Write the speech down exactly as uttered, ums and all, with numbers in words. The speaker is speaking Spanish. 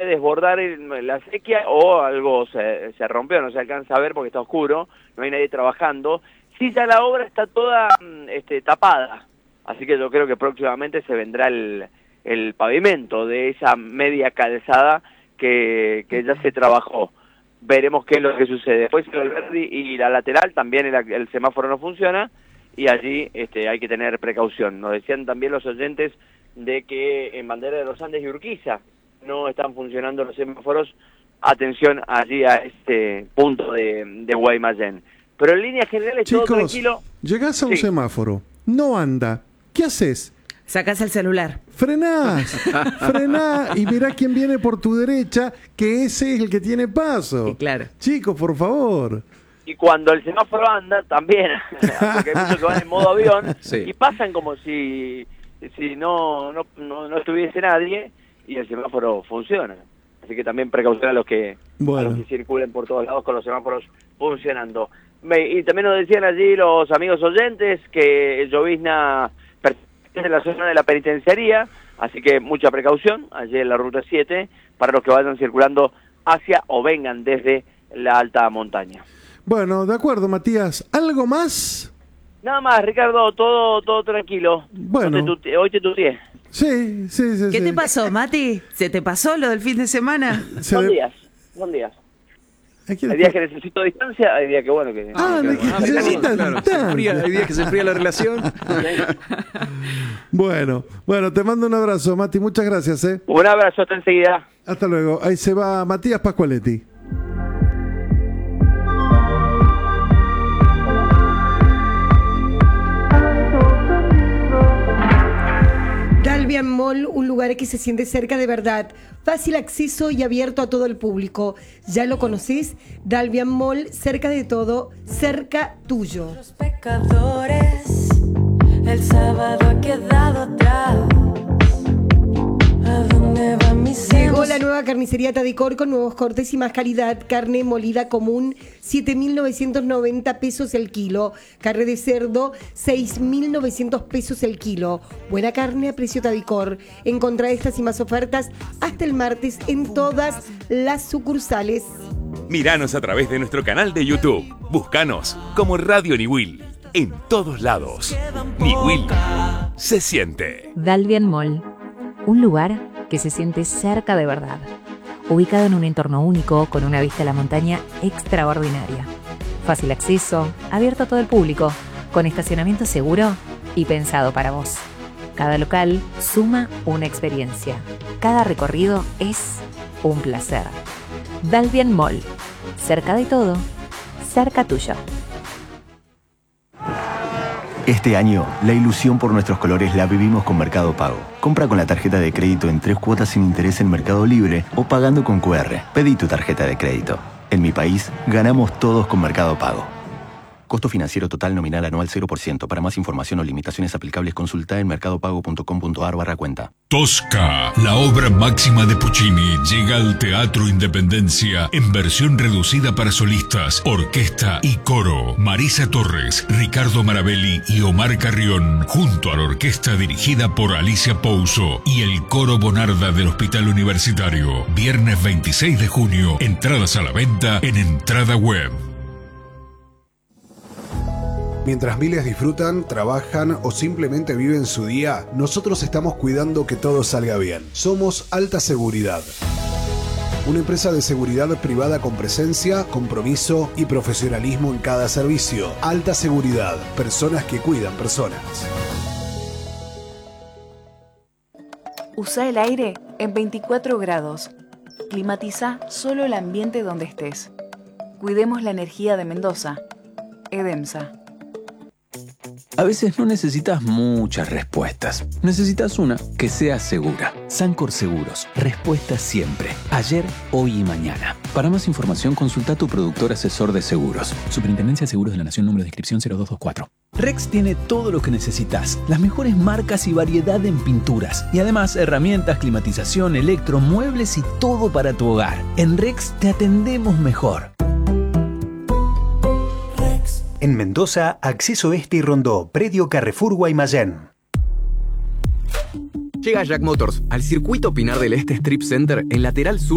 desbordar el, la sequía o algo se, se rompió, no se alcanza a ver porque está oscuro, no hay nadie trabajando. Sí, ya la obra está toda este, tapada, así que yo creo que próximamente se vendrá el, el pavimento de esa media calzada que, que ya se trabajó. Veremos qué es lo que sucede. Después el verde y la lateral también el, el semáforo no funciona y allí este, hay que tener precaución. Nos decían también los oyentes de que en Bandera de los Andes y Urquiza no están funcionando los semáforos. Atención allí a este punto de, de Guaymallén. Pero en líneas generales Chicos, todo tranquilo. Llegás a un sí. semáforo, no anda. ¿Qué haces? Sacás el celular. Frenás, frená y mirá quién viene por tu derecha, que ese es el que tiene paso. Sí, claro. Chicos, por favor. Y cuando el semáforo anda, también, porque hay muchos que van en modo avión, sí. y pasan como si, si no, no, no, no estuviese nadie, y el semáforo funciona. Así que también precaución a los que, bueno. a los que circulen por todos lados con los semáforos funcionando. Me, y también nos decían allí los amigos oyentes que el llovizna pertenece a la zona de la penitenciaría, así que mucha precaución allí en la ruta siete para los que vayan circulando hacia o vengan desde la alta montaña. Bueno, de acuerdo, Matías. ¿Algo más? Nada más, Ricardo, todo todo tranquilo. Bueno. No te tute- hoy te tuteé. Sí, sí, sí. ¿Qué sí. te pasó, Mati? ¿Se te pasó lo del fin de semana? Se Son ve- días, son días. Aquí Hay está. días que necesito distancia, hay días que bueno que... Ah, de que Ah, se claro, necesitan claro. Se tanto. enfría, hay días que se enfría la relación. Bueno, bueno, te mando un abrazo, Mati. Muchas gracias, ¿eh? Un abrazo, hasta enseguida. Hasta luego. Ahí se va Matías Pascualetti. Dalvian Mall, un lugar que se siente cerca de verdad, fácil acceso y abierto a todo el público. ¿Ya lo conocés? Dalvian Mall, cerca de todo, cerca tuyo. Los pecadores, el sábado ha quedado atrás. ¿A dónde van mis Llegó hijos? la nueva carnicería Tadicor con nuevos cortes y más calidad. Carne molida común, siete mil novecientos noventa pesos el kilo. Carne de cerdo, seis mil novecientos pesos el kilo. Buena carne a precio Tadicor. Encontrá estas y más ofertas hasta el martes en todas las sucursales. Míranos a través de nuestro canal de YouTube. Búscanos como Radio Niwil. En todos lados. Niwil se siente. Dalvian Mall, un lugar que se siente cerca de verdad, ubicado en un entorno único con una vista a la montaña extraordinaria. Fácil acceso, abierto a todo el público, con estacionamiento seguro y pensado para vos. Cada local suma una experiencia. Cada recorrido es un placer. Dalvian Mall, cerca de todo, cerca tuyo. Este año, la ilusión por nuestros colores la vivimos con Mercado Pago. Compra con la tarjeta de crédito en tres cuotas sin interés en Mercado Libre o pagando con cu erre. Pedí tu tarjeta de crédito. En mi país, ganamos todos con Mercado Pago. Costo financiero total nominal anual cero por ciento. Para más información o limitaciones aplicables, consulta en mercadopago punto com punto ar barra cuenta. Tosca, la obra máxima de Puccini, llega al Teatro Independencia en versión reducida para solistas, orquesta y coro. Marisa Torres, Ricardo Marabelli y Omar Carrión, junto a la orquesta dirigida por Alicia Pouso y el coro Bonarda del Hospital Universitario. Viernes veintiséis de junio, entradas a la venta en Entrada Web. Mientras miles disfrutan, trabajan o simplemente viven su día, nosotros estamos cuidando que todo salga bien. Somos Alta Seguridad. Una empresa de seguridad privada con presencia, compromiso y profesionalismo en cada servicio. Alta Seguridad. Personas que cuidan personas. Usa el aire en veinticuatro grados. Climatiza solo el ambiente donde estés. Cuidemos la energía de Mendoza. Edemsa. A veces no necesitas muchas respuestas. Necesitas una que sea segura. Sancor Seguros. Respuesta siempre. Ayer, hoy y mañana. Para más información, consulta a tu productor asesor de seguros. Superintendencia de Seguros de la Nación, número de inscripción cero dos dos cuatro. Rex tiene todo lo que necesitas. Las mejores marcas y variedad en pinturas. Y además, herramientas, climatización, electro, muebles y todo para tu hogar. En Rex te atendemos mejor. En Mendoza, Acceso Este y Rondó, predio Carrefour Guaymallén. Llega Jack Motors al circuito Pinar del Este Strip Center en lateral sur